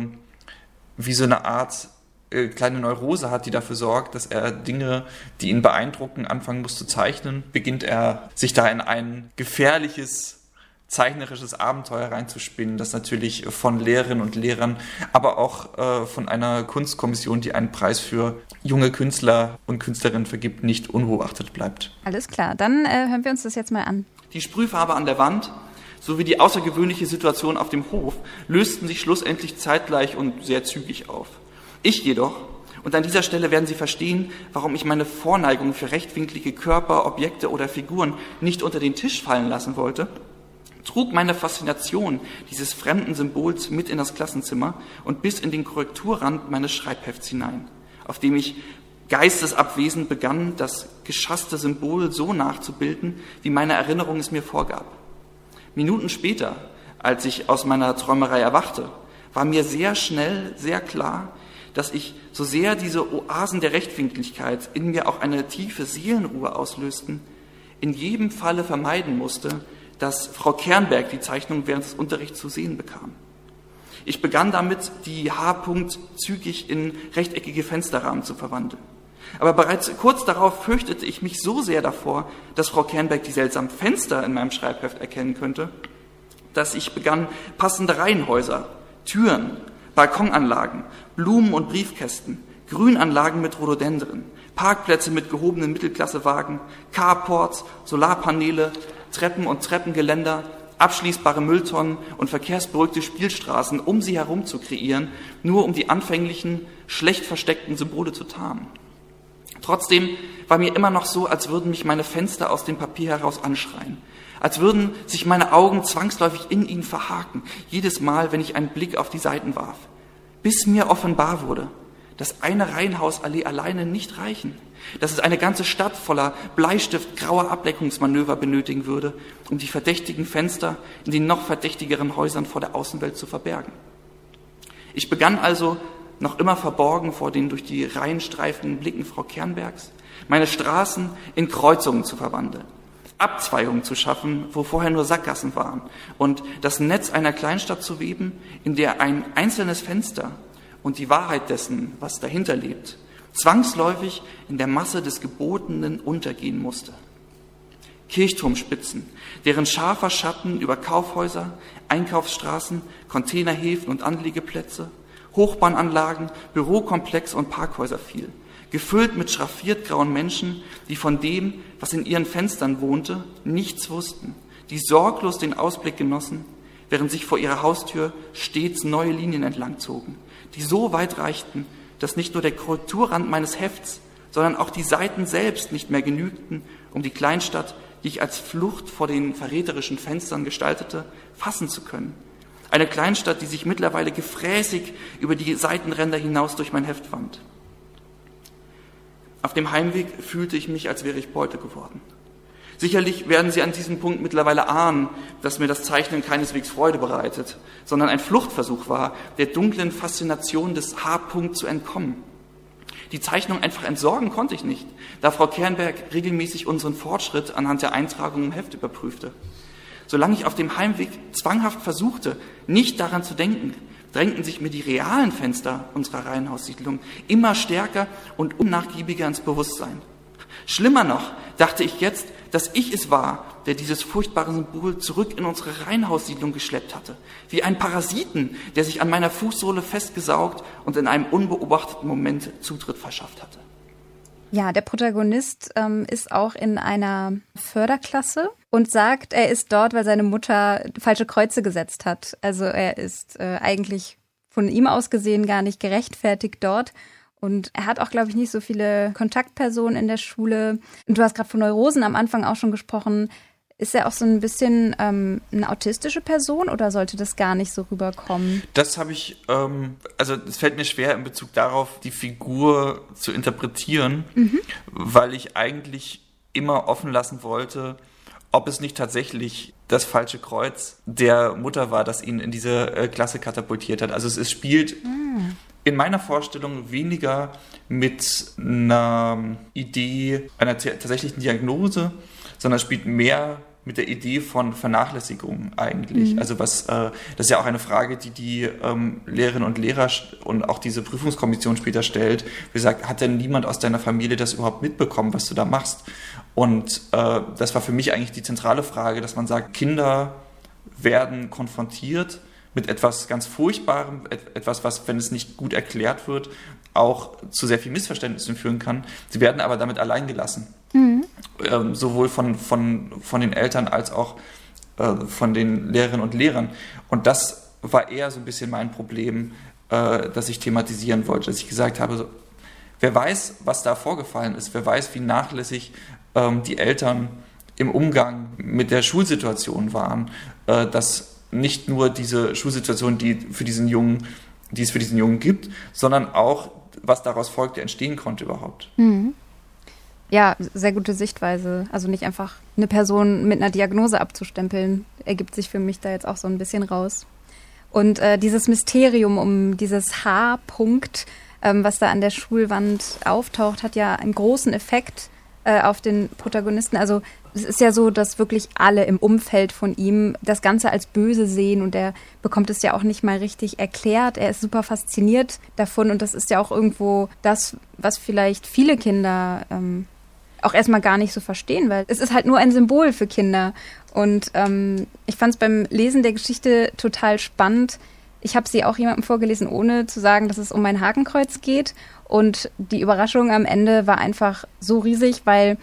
wie so eine Art kleine Neurose hat, die dafür sorgt, dass er Dinge, die ihn beeindrucken, anfangen muss zu zeichnen, beginnt er sich da in ein gefährliches zeichnerisches Abenteuer reinzuspinnen, das natürlich von Lehrerinnen und Lehrern, aber auch von einer Kunstkommission, die einen Preis für junge Künstler und Künstlerinnen vergibt, nicht unbeobachtet bleibt. Alles klar, dann hören wir uns das jetzt mal an. Die Sprühfarbe an der Wand sowie die außergewöhnliche Situation auf dem Hof lösten sich schlussendlich zeitgleich und sehr zügig auf. Ich jedoch, und an dieser Stelle werden Sie verstehen, warum ich meine Vorneigung für rechtwinklige Körper, Objekte oder Figuren nicht unter den Tisch fallen lassen wollte, trug meine Faszination dieses fremden Symbols mit in das Klassenzimmer und bis in den Korrekturrand meines Schreibhefts hinein, auf dem ich geistesabwesend begann, das geschasste Symbol so nachzubilden, wie meine Erinnerung es mir vorgab. Minuten später, als ich aus meiner Träumerei erwachte, war mir sehr schnell, sehr klar, dass ich, so sehr diese Oasen der Rechtwinkligkeit in mir auch eine tiefe Seelenruhe auslösten, in jedem Falle vermeiden musste, dass Frau Kernberg die Zeichnung während des Unterrichts zu sehen bekam. Ich begann damit, die H-Punkt zügig in rechteckige Fensterrahmen zu verwandeln. Aber bereits kurz darauf fürchtete ich mich so sehr davor, dass Frau Kernberg die seltsamen Fenster in meinem Schreibheft erkennen könnte, dass ich begann, passende Reihenhäuser, Türen, Balkonanlagen, Blumen- und Briefkästen, Grünanlagen mit Rhododendren, Parkplätze mit gehobenen Mittelklassewagen, Carports, Solarpaneele, Treppen und Treppengeländer, abschließbare Mülltonnen und verkehrsberuhigte Spielstraßen um sie herum zu kreieren, nur um die anfänglichen, schlecht versteckten Symbole zu tarnen. Trotzdem war mir immer noch so, als würden mich meine Fenster aus dem Papier heraus anschreien, als würden sich meine Augen zwangsläufig in ihnen verhaken, jedes Mal, wenn ich einen Blick auf die Seiten warf, bis mir offenbar wurde, dass eine Reihenhausallee alleine nicht reichen, dass es eine ganze Stadt voller Bleistift-grauer Ablenkungsmanöver benötigen würde, um die verdächtigen Fenster in den noch verdächtigeren Häusern vor der Außenwelt zu verbergen. Ich begann also, noch immer verborgen vor den durch die Reihen streifenden Blicken Frau Kernbergs, meine Straßen in Kreuzungen zu verwandeln, Abzweigungen zu schaffen, wo vorher nur Sackgassen waren, und das Netz einer Kleinstadt zu weben, in der ein einzelnes Fenster und die Wahrheit dessen, was dahinter lebt, zwangsläufig in der Masse des Gebotenen untergehen musste. Kirchturmspitzen, deren scharfer Schatten über Kaufhäuser, Einkaufsstraßen, Containerhäfen und Anlegeplätze, Hochbahnanlagen, Bürokomplexe und Parkhäuser fiel, gefüllt mit schraffiert grauen Menschen, die von dem, was in ihren Fenstern wohnte, nichts wussten, die sorglos den Ausblick genossen, während sich vor ihrer Haustür stets neue Linien entlang zogen, die so weit reichten, dass nicht nur der Korrekturrand meines Hefts, sondern auch die Seiten selbst nicht mehr genügten, um die Kleinstadt, die ich als Flucht vor den verräterischen Fenstern gestaltete, fassen zu können. Eine Kleinstadt, die sich mittlerweile gefräßig über die Seitenränder hinaus durch mein Heft wand. Auf dem Heimweg fühlte ich mich, als wäre ich Beute geworden. Sicherlich werden Sie an diesem Punkt mittlerweile ahnen, dass mir das Zeichnen keineswegs Freude bereitet, sondern ein Fluchtversuch war, der dunklen Faszination des H-Punkt zu entkommen. Die Zeichnung einfach entsorgen konnte ich nicht, da Frau Kernberg regelmäßig unseren Fortschritt anhand der Eintragung im Heft überprüfte. Solange ich auf dem Heimweg zwanghaft versuchte, nicht daran zu denken, drängten sich mir die realen Fenster unserer Reihenhaussiedlung immer stärker und unnachgiebiger ins Bewusstsein. Schlimmer noch, dachte ich jetzt, dass ich es war, der dieses furchtbare Symbol zurück in unsere Reihenhaussiedlung geschleppt hatte, wie ein Parasiten, der sich an meiner Fußsohle festgesaugt und in einem unbeobachteten Moment Zutritt verschafft hatte. Ja, der Protagonist ist auch in einer Förderklasse und sagt, er ist dort, weil seine Mutter falsche Kreuze gesetzt hat. Also er ist eigentlich von ihm aus gesehen gar nicht gerechtfertigt dort. Und er hat auch, glaube ich, nicht so viele Kontaktpersonen in der Schule. Und du hast gerade von Neurosen am Anfang auch schon gesprochen. Ist er auch so ein bisschen eine autistische Person oder sollte das gar nicht so rüberkommen? Das habe ich, also es fällt mir schwer in Bezug darauf, die Figur zu interpretieren, weil ich eigentlich immer offen lassen wollte, ob es nicht tatsächlich das falsche Kreuz der Mutter war, das ihn in diese Klasse katapultiert hat. Also es spielt in meiner Vorstellung weniger mit einer Idee einer tatsächlichen Diagnose, sondern spielt mehr mit der Idee von Vernachlässigung eigentlich. Also das ist ja auch eine Frage, die Lehrerinnen und Lehrer und auch diese Prüfungskommission später stellt. Wie gesagt, hat denn niemand aus deiner Familie das überhaupt mitbekommen, was du da machst? Und das war für mich eigentlich die zentrale Frage, dass man sagt, Kinder werden konfrontiert mit etwas ganz Furchtbarem, etwas, was, wenn es nicht gut erklärt wird, auch zu sehr viel Missverständnissen führen kann. Sie werden aber damit allein gelassen. Sowohl von den Eltern als auch von den Lehrerinnen und Lehrern. Und das war eher so ein bisschen mein Problem, das ich thematisieren wollte, dass ich gesagt habe, so, wer weiß, was da vorgefallen ist, wer weiß, wie nachlässig die Eltern im Umgang mit der Schulsituation waren, dass nicht nur diese Schulsituation, die es für diesen Jungen gibt, sondern auch, was daraus folgte, entstehen konnte überhaupt. Ja, sehr gute Sichtweise. Also nicht einfach eine Person mit einer Diagnose abzustempeln, ergibt sich für mich da jetzt auch so ein bisschen raus. Und dieses Mysterium um dieses H-Punkt, was da an der Schulwand auftaucht, hat ja einen großen Effekt auf den Protagonisten. Also es ist ja so, dass wirklich alle im Umfeld von ihm das Ganze als böse sehen und er bekommt es ja auch nicht mal richtig erklärt. Er ist super fasziniert davon und das ist ja auch irgendwo das, was vielleicht viele Kinder auch erstmal gar nicht so verstehen, weil es ist halt nur ein Symbol für Kinder. Und ich fand es beim Lesen der Geschichte total spannend. Ich habe sie auch jemandem vorgelesen, ohne zu sagen, dass es um ein Hakenkreuz geht. Und die Überraschung am Ende war einfach so riesig, weil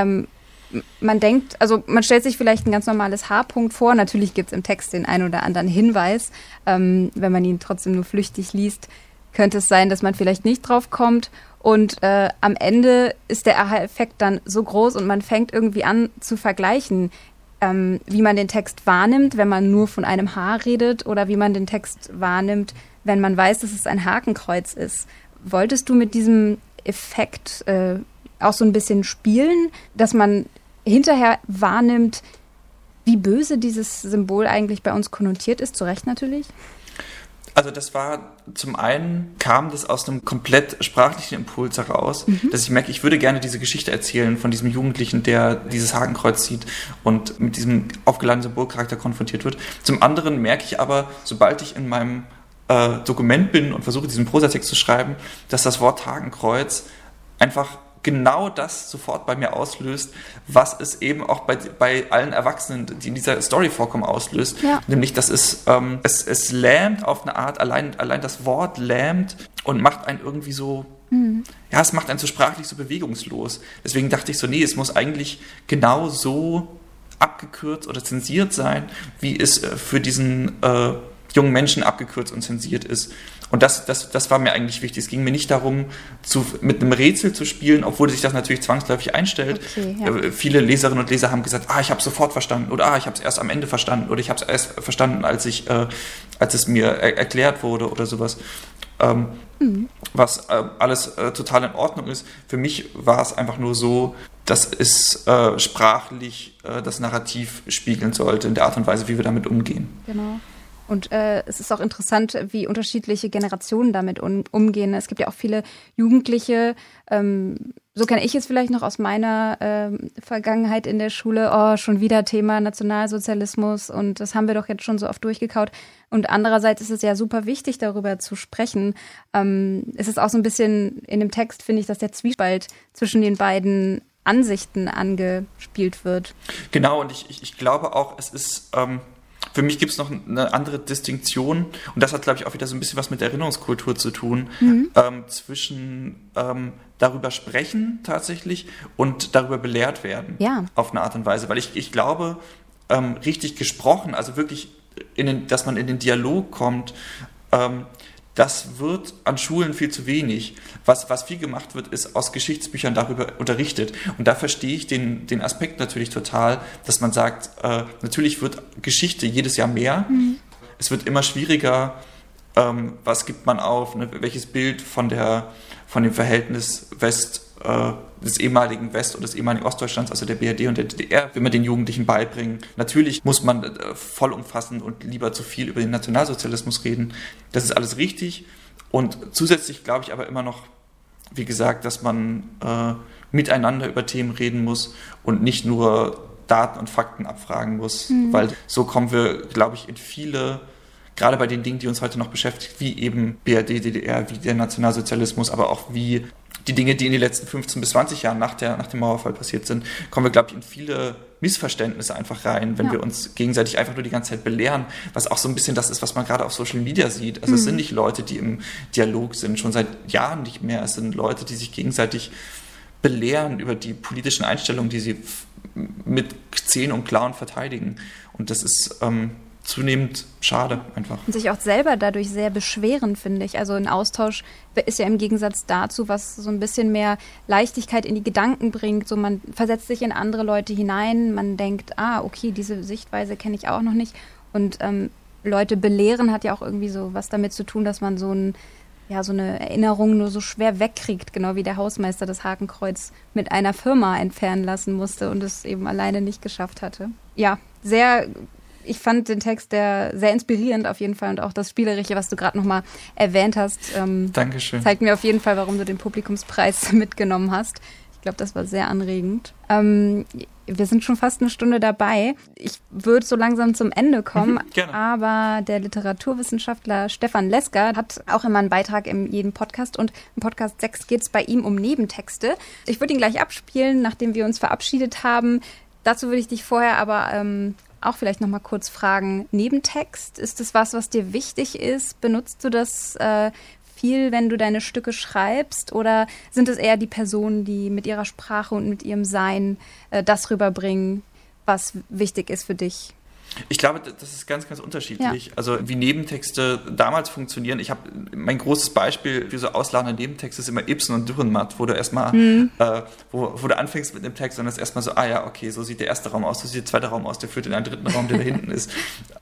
man denkt, also man stellt sich vielleicht ein ganz normales H-Punkt vor. Natürlich gibt es im Text den einen oder anderen Hinweis. Wenn man ihn trotzdem nur flüchtig liest, könnte es sein, dass man vielleicht nicht drauf kommt. Und am Ende ist der Aha-Effekt dann so groß und man fängt irgendwie an zu vergleichen, wie man den Text wahrnimmt, wenn man nur von einem H redet oder wie man den Text wahrnimmt, wenn man weiß, dass es ein Hakenkreuz ist. Wolltest du mit diesem Effekt auch so ein bisschen spielen, dass man hinterher wahrnimmt, wie böse dieses Symbol eigentlich bei uns konnotiert ist? Zu Recht natürlich. Also das war, zum einen kam das aus einem komplett sprachlichen Impuls heraus, dass ich merke, ich würde gerne diese Geschichte erzählen von diesem Jugendlichen, der dieses Hakenkreuz sieht und mit diesem aufgeladenen Symbolcharakter konfrontiert wird. Zum anderen merke ich aber, sobald ich in meinem Dokument bin und versuche, diesen Prosatext zu schreiben, dass das Wort Hakenkreuz einfach genau das sofort bei mir auslöst, was es eben auch bei allen Erwachsenen, die in dieser Story vorkommen, auslöst. Ja. Nämlich, dass es lähmt auf eine Art, allein das Wort lähmt und macht einen irgendwie so, ja, es macht einen so sprachlich so bewegungslos. Deswegen dachte ich so, nee, es muss eigentlich genau so abgekürzt oder zensiert sein, wie es für diesen jungen Menschen abgekürzt und zensiert ist. Und das war mir eigentlich wichtig. Es ging mir nicht darum, mit einem Rätsel zu spielen, obwohl sich das natürlich zwangsläufig einstellt. Okay, ja. Viele Leserinnen und Leser haben gesagt, ich habe es sofort verstanden oder ich habe es erst am Ende verstanden oder ich habe es erst verstanden, als es mir erklärt wurde oder sowas. Was alles total in Ordnung ist. Für mich war es einfach nur so, dass es sprachlich das Narrativ spiegeln sollte in der Art und Weise, wie wir damit umgehen. Genau. Und es ist auch interessant, wie unterschiedliche Generationen damit umgehen. Es gibt ja auch viele Jugendliche, so kenne ich es vielleicht noch aus meiner Vergangenheit in der Schule, schon wieder Thema Nationalsozialismus und das haben wir doch jetzt schon so oft durchgekaut. Und andererseits ist es ja super wichtig, darüber zu sprechen. Es ist auch so ein bisschen in dem Text, finde ich, dass der Zwiespalt zwischen den beiden Ansichten angespielt wird. Genau, und ich glaube auch, es ist... Für mich gibt es noch eine andere Distinktion und das hat, glaube ich, auch wieder so ein bisschen was mit Erinnerungskultur zu tun, zwischen darüber sprechen tatsächlich und darüber belehrt werden auf eine Art und Weise. Weil ich glaube, richtig gesprochen, also wirklich, dass man in den Dialog kommt, das wird an Schulen viel zu wenig. Was viel gemacht wird, ist aus Geschichtsbüchern darüber unterrichtet. Und da verstehe ich den Aspekt natürlich total, dass man sagt, natürlich wird Geschichte jedes Jahr mehr. Es wird immer schwieriger, was gibt man auf, ne? Welches Bild von dem Verhältnis des ehemaligen West- oder des ehemaligen Ostdeutschlands, also der BRD und der DDR, will man den Jugendlichen beibringen. Natürlich muss man vollumfassend und lieber zu viel über den Nationalsozialismus reden. Das ist alles richtig. Und zusätzlich glaube ich aber immer noch, wie gesagt, dass man miteinander über Themen reden muss und nicht nur Daten und Fakten abfragen muss, weil so kommen wir, glaube ich, in viele, gerade bei den Dingen, die uns heute noch beschäftigen, wie eben BRD, DDR, wie der Nationalsozialismus, aber auch wie die Dinge, die in den letzten 15 bis 20 Jahren nach dem Mauerfall passiert sind, kommen wir, glaube ich, in viele Missverständnisse einfach rein, wenn wir uns gegenseitig einfach nur die ganze Zeit belehren, was auch so ein bisschen das ist, was man gerade auf Social Media sieht. Also es sind nicht Leute, die im Dialog sind, schon seit Jahren nicht mehr. Es sind Leute, die sich gegenseitig belehren über die politischen Einstellungen, die sie mit Zähnen und Klauen verteidigen. Und das ist zunehmend schade einfach. Und sich auch selber dadurch sehr beschweren, finde ich. Also ein Austausch ist ja im Gegensatz dazu, was so ein bisschen mehr Leichtigkeit in die Gedanken bringt. So, man versetzt sich in andere Leute hinein, man denkt, okay, diese Sichtweise kenne ich auch noch nicht. Und Leute belehren hat ja auch irgendwie so was damit zu tun, dass man so eine Erinnerung nur so schwer wegkriegt, genau wie der Hausmeister das Hakenkreuz mit einer Firma entfernen lassen musste und es eben alleine nicht geschafft hatte. Ja, ich fand den Text sehr inspirierend auf jeden Fall und auch das Spielerische, was du gerade nochmal erwähnt hast, Dankeschön. Zeigt mir auf jeden Fall, warum du den Publikumspreis mitgenommen hast. Ich glaube, das war sehr anregend. Wir sind schon fast eine Stunde dabei. Ich würde so langsam zum Ende kommen, aber der Literaturwissenschaftler Stefan Lesker hat auch immer einen Beitrag in jedem Podcast und im Podcast 6 geht es bei ihm um Nebentexte. Ich würde ihn gleich abspielen, nachdem wir uns verabschiedet haben. Dazu würde ich dich vorher aber auch vielleicht noch mal kurz fragen, Nebentext, ist das was dir wichtig ist? Benutzt du das viel, wenn du deine Stücke schreibst? Oder sind es eher die Personen, die mit ihrer Sprache und mit ihrem Sein das rüberbringen, was wichtig ist für dich? Ich glaube, das ist ganz, ganz unterschiedlich. Ja. Also wie Nebentexte damals funktionieren. Mein großes Beispiel für so ausladende Nebentexte ist immer Ibsen und Dürrenmatt, wo du erstmal, wo du anfängst mit einem Text und das erstmal so, okay, so sieht der erste Raum aus, so sieht der zweite Raum aus, der führt in einen dritten Raum, der da hinten ist.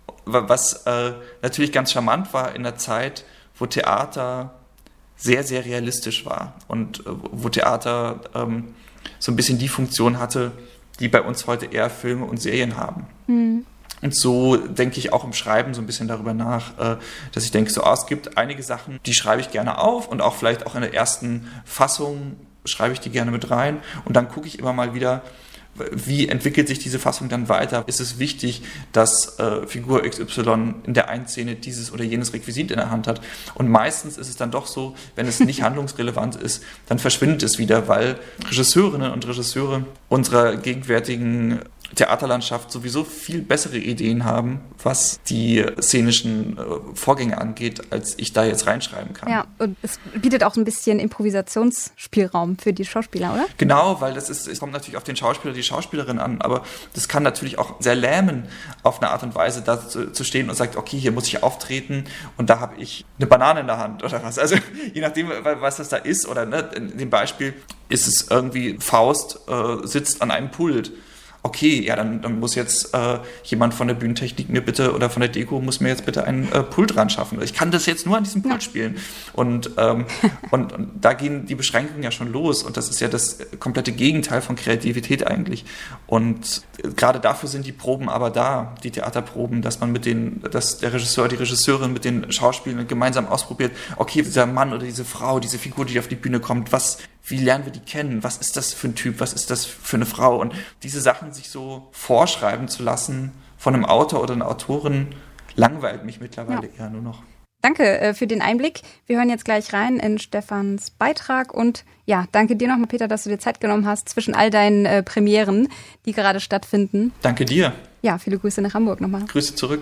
Was natürlich ganz charmant war in der Zeit, wo Theater sehr, sehr realistisch war und wo Theater so ein bisschen die Funktion hatte, die bei uns heute eher Filme und Serien haben. Und so denke ich auch im Schreiben so ein bisschen darüber nach, dass ich denke, es gibt einige Sachen, die schreibe ich gerne auf und auch vielleicht auch in der ersten Fassung schreibe ich die gerne mit rein und dann gucke ich immer mal wieder, wie entwickelt sich diese Fassung dann weiter? Ist es wichtig, dass Figur XY in der einen Szene dieses oder jenes Requisit in der Hand hat? Und meistens ist es dann doch so, wenn es nicht handlungsrelevant ist, dann verschwindet es wieder, weil Regisseurinnen und Regisseure unserer gegenwärtigen Theaterlandschaft sowieso viel bessere Ideen haben, was die szenischen Vorgänge angeht, als ich da jetzt reinschreiben kann. Ja, und es bietet auch ein bisschen Improvisationsspielraum für die Schauspieler, oder? Genau, weil es kommt natürlich auf den Schauspieler, die Schauspielerin an, aber das kann natürlich auch sehr lähmen, auf eine Art und Weise da zu stehen und sagt, okay, hier muss ich auftreten und da habe ich eine Banane in der Hand oder was. Also je nachdem, was das da ist, oder ne, in dem Beispiel ist es irgendwie Faust sitzt an einem Pult. Okay, ja, dann muss jetzt jemand von der Bühnentechnik mir bitte oder von der Deko muss mir jetzt bitte ein Pult ran schaffen. Ich kann das jetzt nur an diesem Pult spielen. Und da gehen die Beschränkungen ja schon los. Und das ist ja das komplette Gegenteil von Kreativität eigentlich. Und gerade dafür sind die Proben aber da, die Theaterproben, dass man dass der Regisseur, die Regisseurin mit den Schauspielern gemeinsam ausprobiert, okay, dieser Mann oder diese Frau, diese Figur, die auf die Bühne kommt, wie lernen wir die kennen? Was ist das für ein Typ? Was ist das für eine Frau? Und diese Sachen sich so vorschreiben zu lassen von einem Autor oder einer Autorin, langweilt mich mittlerweile eher nur noch. Danke für den Einblick. Wir hören jetzt gleich rein in Stefans Beitrag. Und ja, danke dir nochmal, Peter, dass du dir Zeit genommen hast zwischen all deinen Premieren, die gerade stattfinden. Danke dir. Ja, viele Grüße nach Hamburg nochmal. Grüße zurück.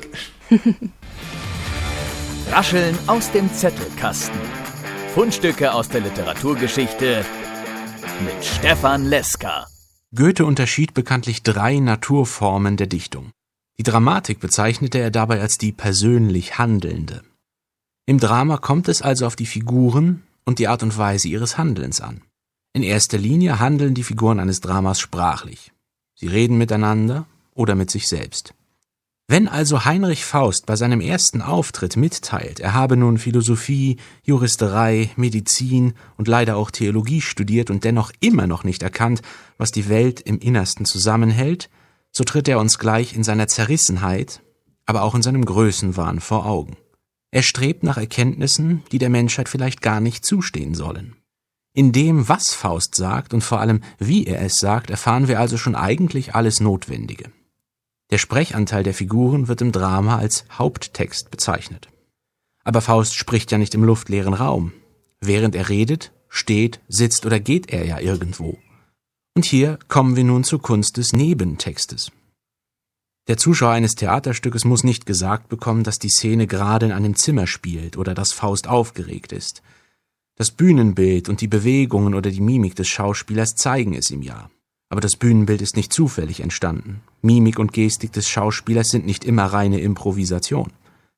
Rascheln aus dem Zettelkasten. Fundstücke aus der Literaturgeschichte mit Stefan Leska. Goethe unterschied bekanntlich 3 Naturformen der Dichtung. Die Dramatik bezeichnete er dabei als die persönlich Handelnde. Im Drama kommt es also auf die Figuren und die Art und Weise ihres Handelns an. In erster Linie handeln die Figuren eines Dramas sprachlich. Sie reden miteinander oder mit sich selbst. Wenn also Heinrich Faust bei seinem ersten Auftritt mitteilt, er habe nun Philosophie, Juristerei, Medizin und leider auch Theologie studiert und dennoch immer noch nicht erkannt, was die Welt im Innersten zusammenhält, so tritt er uns gleich in seiner Zerrissenheit, aber auch in seinem Größenwahn vor Augen. Er strebt nach Erkenntnissen, die der Menschheit vielleicht gar nicht zustehen sollen. In dem, was Faust sagt und vor allem, wie er es sagt, erfahren wir also schon eigentlich alles Notwendige. Der Sprechanteil der Figuren wird im Drama als Haupttext bezeichnet. Aber Faust spricht ja nicht im luftleeren Raum. Während er redet, steht, sitzt oder geht er ja irgendwo. Und hier kommen wir nun zur Kunst des Nebentextes. Der Zuschauer eines Theaterstückes muss nicht gesagt bekommen, dass die Szene gerade in einem Zimmer spielt oder dass Faust aufgeregt ist. Das Bühnenbild und die Bewegungen oder die Mimik des Schauspielers zeigen es ihm ja. Aber das Bühnenbild ist nicht zufällig entstanden. Mimik und Gestik des Schauspielers sind nicht immer reine Improvisation.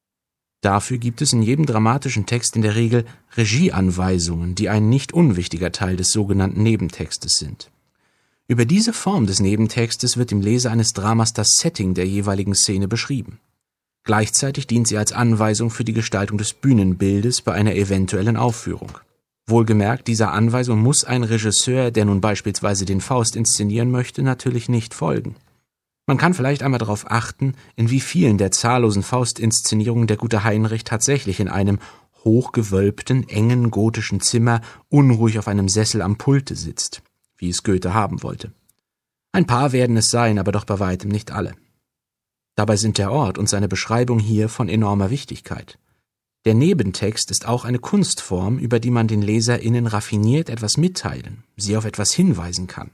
Dafür gibt es in jedem dramatischen Text in der Regel Regieanweisungen, die ein nicht unwichtiger Teil des sogenannten Nebentextes sind. Über diese Form des Nebentextes wird dem Leser eines Dramas das Setting der jeweiligen Szene beschrieben. Gleichzeitig dient sie als Anweisung für die Gestaltung des Bühnenbildes bei einer eventuellen Aufführung. Wohlgemerkt, dieser Anweisung muss ein Regisseur, der nun beispielsweise den Faust inszenieren möchte, natürlich nicht folgen. Man kann vielleicht einmal darauf achten, in wie vielen der zahllosen Faust-Inszenierungen der gute Heinrich tatsächlich in einem hochgewölbten, engen gotischen Zimmer unruhig auf einem Sessel am Pulte sitzt, wie es Goethe haben wollte. Ein paar werden es sein, aber doch bei weitem nicht alle. Dabei sind der Ort und seine Beschreibung hier von enormer Wichtigkeit. Der Nebentext ist auch eine Kunstform, über die man den LeserInnen raffiniert etwas mitteilen, sie auf etwas hinweisen kann.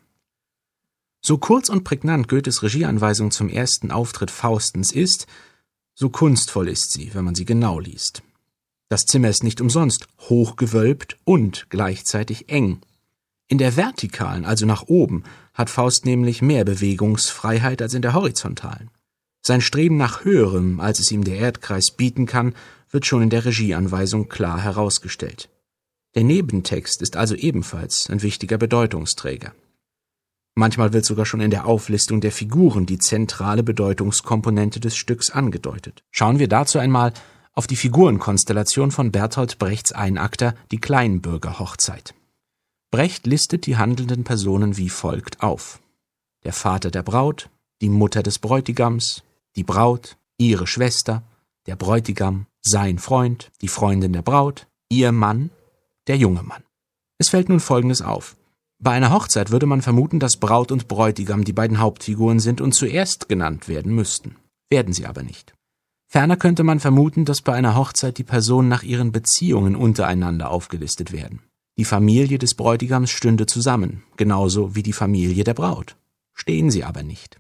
So kurz und prägnant Goethes Regieanweisung zum ersten Auftritt Faustens ist, so kunstvoll ist sie, wenn man sie genau liest. Das Zimmer ist nicht umsonst hochgewölbt und gleichzeitig eng. In der vertikalen, also nach oben, hat Faust nämlich mehr Bewegungsfreiheit als in der horizontalen. Sein Streben nach Höherem, als es ihm der Erdkreis bieten kann, wird schon in der Regieanweisung klar herausgestellt. Der Nebentext ist also ebenfalls ein wichtiger Bedeutungsträger. Manchmal wird sogar schon in der Auflistung der Figuren die zentrale Bedeutungskomponente des Stücks angedeutet. Schauen wir dazu einmal auf die Figurenkonstellation von Bertolt Brechts Einakter Die Kleinbürgerhochzeit. Brecht listet die handelnden Personen wie folgt auf: der Vater der Braut, die Mutter des Bräutigams, die Braut, ihre Schwester, der Bräutigam, sein Freund, die Freundin der Braut, ihr Mann, der junge Mann. Es fällt nun Folgendes auf. Bei einer Hochzeit würde man vermuten, dass Braut und Bräutigam die beiden Hauptfiguren sind und zuerst genannt werden müssten. Werden sie aber nicht. Ferner könnte man vermuten, dass bei einer Hochzeit die Personen nach ihren Beziehungen untereinander aufgelistet werden. Die Familie des Bräutigams stünde zusammen, genauso wie die Familie der Braut. Stehen sie aber nicht.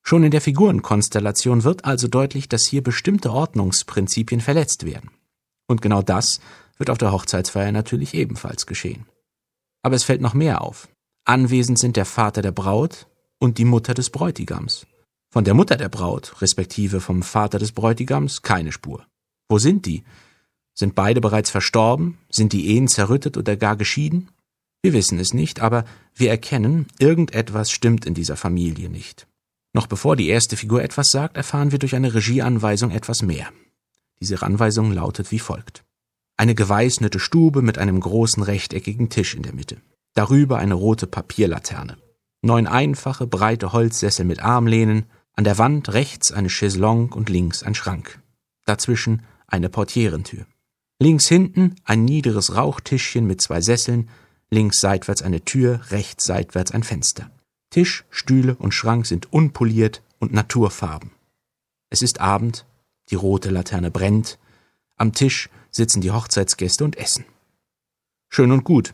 Schon in der Figurenkonstellation wird also deutlich, dass hier bestimmte Ordnungsprinzipien verletzt werden. Und genau das wird auf der Hochzeitsfeier natürlich ebenfalls geschehen. Aber es fällt noch mehr auf. Anwesend sind der Vater der Braut und die Mutter des Bräutigams. Von der Mutter der Braut, respektive vom Vater des Bräutigams, keine Spur. Wo sind die? Sind beide bereits verstorben? Sind die Ehen zerrüttet oder gar geschieden? Wir wissen es nicht, aber wir erkennen, irgendetwas stimmt in dieser Familie nicht. Noch bevor die erste Figur etwas sagt, erfahren wir durch eine Regieanweisung etwas mehr. Diese Anweisung lautet wie folgt. Eine geweißnete Stube mit einem großen rechteckigen Tisch in der Mitte. Darüber eine rote Papierlaterne. 9 einfache, breite Holzsessel mit Armlehnen. An der Wand rechts eine Chaiselongue und links ein Schrank. Dazwischen eine Portierentür. Links hinten ein niederes Rauchtischchen mit 2 Sesseln. Links seitwärts eine Tür, rechts seitwärts ein Fenster. Tisch, Stühle und Schrank sind unpoliert und naturfarben. Es ist Abend, die rote Laterne brennt, am Tisch sitzen die Hochzeitsgäste und essen. Schön und gut.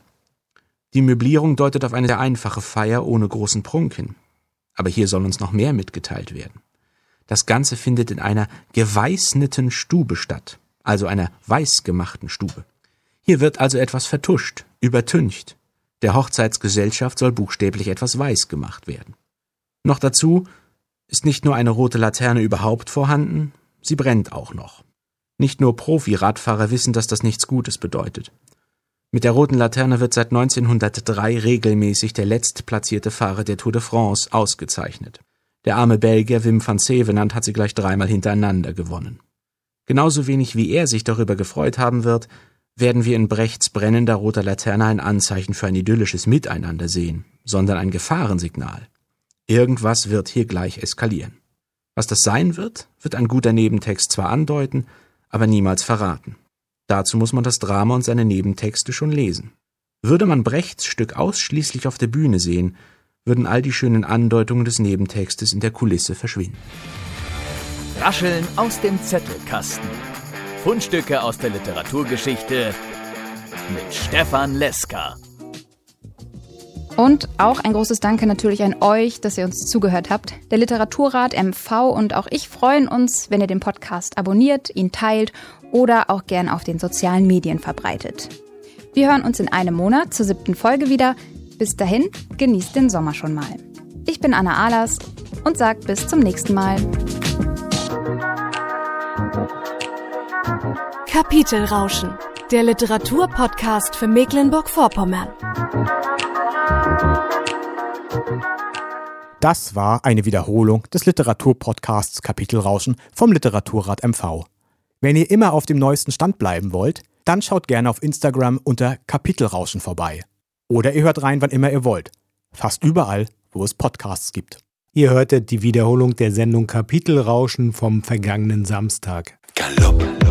Die Möblierung deutet auf eine sehr einfache Feier ohne großen Prunk hin. Aber hier soll uns noch mehr mitgeteilt werden. Das Ganze findet in einer geweißneten Stube statt, also einer weißgemachten Stube. Hier wird also etwas vertuscht, übertüncht. Der Hochzeitsgesellschaft soll buchstäblich etwas weiß gemacht werden. Noch dazu ist nicht nur eine rote Laterne überhaupt vorhanden, sie brennt auch noch. Nicht nur Profi-Radfahrer wissen, dass das nichts Gutes bedeutet. Mit der roten Laterne wird seit 1903 regelmäßig der letztplatzierte Fahrer der Tour de France ausgezeichnet. Der arme Belgier Wim van Zevenand hat sie gleich 3-mal hintereinander gewonnen. Genauso wenig wie er sich darüber gefreut haben wird, werden wir in Brechts brennender roter Laterne ein Anzeichen für ein idyllisches Miteinander sehen, sondern ein Gefahrensignal. Irgendwas wird hier gleich eskalieren. Was das sein wird, wird ein guter Nebentext zwar andeuten, aber niemals verraten. Dazu muss man das Drama und seine Nebentexte schon lesen. Würde man Brechts Stück ausschließlich auf der Bühne sehen, würden all die schönen Andeutungen des Nebentextes in der Kulisse verschwinden. Rascheln aus dem Zettelkasten. Fundstücke aus der Literaturgeschichte mit Stefan Leska. Und auch ein großes Danke natürlich an euch, dass ihr uns zugehört habt. Der Literaturrat MV und auch ich freuen uns, wenn ihr den Podcast abonniert, ihn teilt oder auch gern auf den sozialen Medien verbreitet. Wir hören uns in einem Monat zur 7. Folge wieder. Bis dahin, genießt den Sommer schon mal. Ich bin Anna Ahlers und sage bis zum nächsten Mal. Kapitelrauschen, der Literaturpodcast für Mecklenburg-Vorpommern. Das war eine Wiederholung des Literaturpodcasts Kapitelrauschen vom Literaturrat MV. Wenn ihr immer auf dem neuesten Stand bleiben wollt, dann schaut gerne auf Instagram unter Kapitelrauschen vorbei. Oder ihr hört rein, wann immer ihr wollt. Fast überall, wo es Podcasts gibt. Ihr hörtet die Wiederholung der Sendung Kapitelrauschen vom vergangenen Samstag. Galopp.